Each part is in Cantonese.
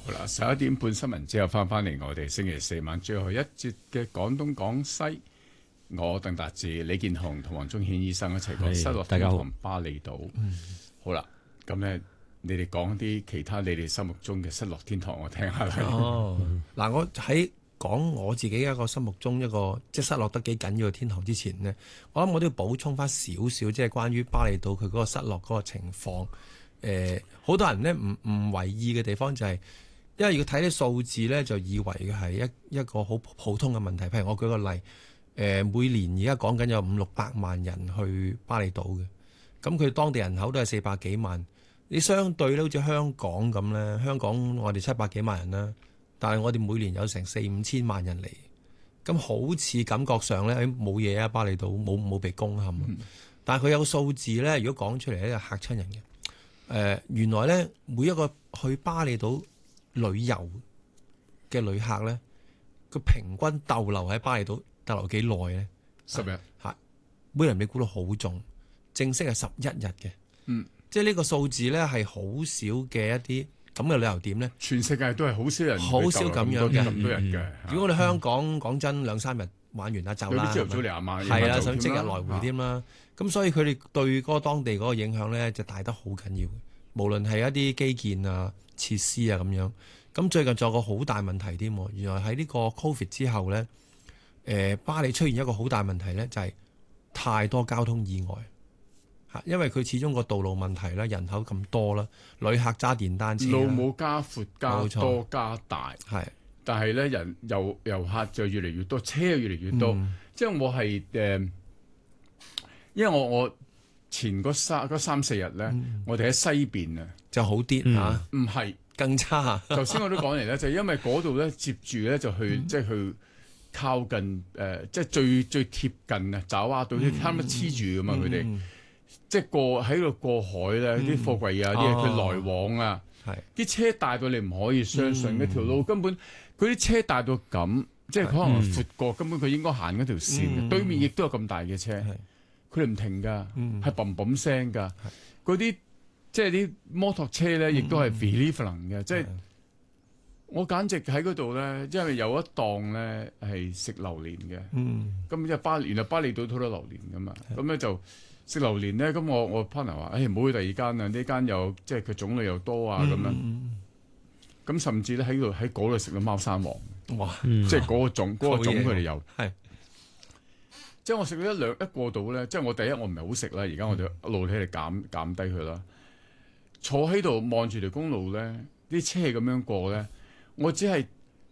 好啦，11點半新聞之後翻嚟，我哋星期四晚最後一節嘅廣東廣西，我鄧達智、李健雄同黃宗憲醫生一齊講失落天堂巴厘島。好啦，咁咧你哋講啲其他你哋心目中嘅失落天堂，我聽下啦。 嗱，我喺講我自己一個心目中一個即係失落得幾緊要嘅天堂之前呢，我諗我都要補充翻少少，即係關於巴厘島佢嗰個失落嗰個情況。好多人呢唔為意嘅地方就係，因為要睇啲數字呢，就以為嘅係一個好普通嘅問題。譬如我舉個例，每年而家講緊有500-600萬人去巴厘島嘅，咁佢當地人口都係400幾萬。你相對咧，好似香港咁咧，香港我哋700幾萬人啦，但係我哋每年有成4-5千萬人嚟，咁好似感覺上咧冇嘢啊，巴厘島冇被攻陷。但係佢有個數字咧，如果講出嚟咧，嚇親人嘅。原來咧，每一個去巴厘島旅遊嘅旅客咧，佢平均逗留喺巴厘島逗留幾耐咧？10日。係，每人你估到好重，正式係11日嘅。即係呢個數字咧，係好少嘅一啲咁嘅旅遊點咧。 全世界都係好少人， 好少咁樣嘅咁多人嘅。 如果我哋香港講真2-3日玩完啦，走啦， 有啲朝頭早嚟晚， 係啦，想即日來回添啦。咁所以佢哋對嗰個當地嗰個影響咧，就大得好緊要。無論係一啲基建啊、設施啊咁樣。咁最近仲有個好大問題添，原來喺呢個 Covid 之後咧，巴厘出現一個好大問題咧，就係太多交通意外。因為佢始終個道路問題啦，人口咁多啦，旅客揸電單車， 路冇加闊、加多、加大， 係。 但係咧人遊客就越嚟越多，車又越嚟越多。即係我係因為我前嗰3-4日咧，我哋喺西邊啊， 就好啲嚇， 唔係更差。 頭先我都講嚟咧，就係因為嗰度咧接住咧就去即係去靠近即係最貼近啊，爪哇島啲差唔多黐住噶嘛，佢哋。即係喺度過海咧，啲貨櫃啊，啲佢來往啊，啲車大到你唔可以相信，嗰條路根本嗰啲車大到咁，即係可能闊過，根本佢應該行嗰條線嘅。對面亦都有咁大嘅車，佢哋唔停㗎，係嘣嘣聲㗎。嗰啲即係啲摩托車咧，亦都係 believing 嘅，即係我簡直喺嗰度咧，因為有一檔咧係食榴蓮嘅，咁即係原來巴厘島好多榴蓮㗎嘛，咁咧就。食榴蓮咧，咁我 partner 話：唔好去第二間啊！呢間又即係佢種類又多啊，咁樣。咁甚至咧喺嗰度食到貓山王，哇！即係嗰個種佢哋有。係。即係我食咗一過到咧，即係我第一我唔係好食啦，而家我就一路喺度減低佢啦。坐喺度望住條公路咧，啲車咁樣過咧，我只係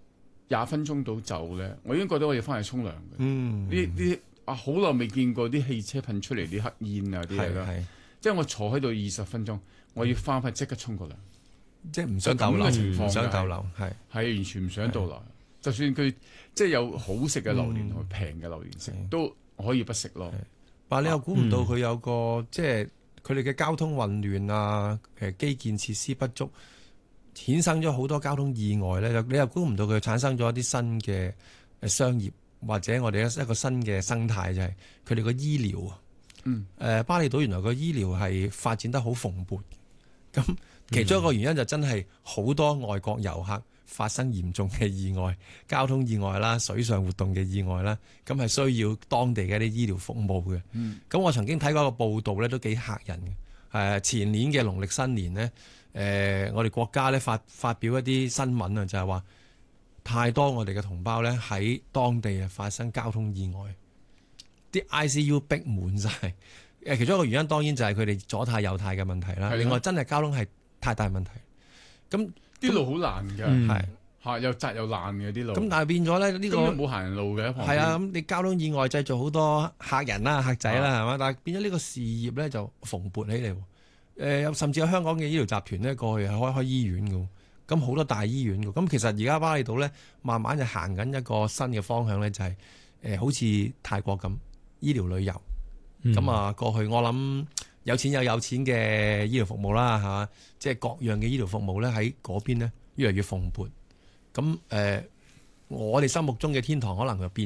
20分鐘到走咧，我已經覺得我要翻去沖涼嘅。呢好耐未見過啲汽車噴出嚟啲黑煙啊啲嘢啦，即係我坐喺度20分鐘，我要翻去即刻沖個涼，即係唔想逗留嘅情況，唔想逗留，係完全唔想逗留。就算佢即係有好食嘅榴蓮同平嘅榴蓮食，都可以不食咯。 但你又估唔到佢有個即係佢哋嘅交通混亂啊，基建設施不足，衍生咗好多交通意外咧。你又估唔到佢產生咗一啲新嘅商業。或者我哋一個新嘅生態就係佢哋個醫療啊，巴厘島原來個醫療係發展得好蓬勃，咁其中一個原因就真係好多外國遊客發生嚴重嘅意外、交通意外啦、水上活動嘅意外啦，咁係需要當地嘅一啲醫療服務嘅。咁我曾經睇過一個報道咧，都幾嚇人嘅。前年嘅農曆新年呢，我哋國家咧發表一啲新聞啊，就係話。太多我哋嘅同胞咧喺當地啊發生交通意外，啲 ICU 逼滿晒。其中一個原因當然就係佢哋左軚右軚嘅問題啦。另外真係交通係太大問題。咁啲路好爛㗎，係又窄又爛嘅啲路。咁但係變咗咧呢個冇行人路嘅。 係啊，咁你交通意外製造好多客人啦、客仔啦，係嘛？但係變咗呢個事業咧就蓬勃起嚟。甚至有香港嘅醫療集團咧過去係開醫院㗎。咁好多大醫院㗎，咁其實而家巴厘島咧，慢慢就行緊一個新嘅方向咧，就係好似泰國咁醫療旅遊。咁過去我諗有錢嘅醫療服務啦，嚇，即係各樣嘅醫療服務咧喺嗰邊咧越嚟越蓬勃。咁我哋心目中嘅天堂可能就變